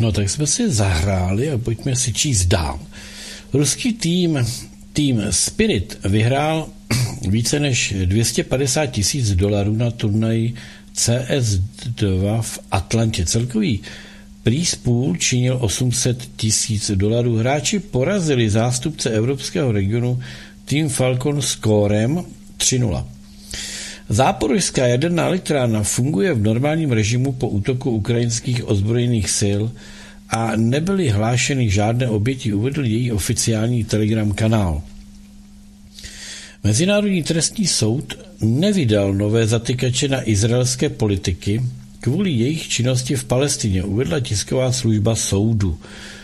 No tak jsme si zahráli a pojďme si číst dál. Ruský tým Spirit vyhrál více než $250,000 na turnaji CS2 v Atlantě. Celkový príspůl činil $800,000. Hráči porazili zástupce evropského regionu Team Falcon skórem 3-0. Záporožská jaderná elektrárna funguje v normálním režimu po útoku ukrajinských ozbrojených sil a nebyly hlášeny žádné oběti, uvedl její oficiální Telegram kanál. Mezinárodní trestní soud nevydal nové zatykače na izraelské politiky kvůli jejich činnosti v Palestině, uvedla tisková služba soudu.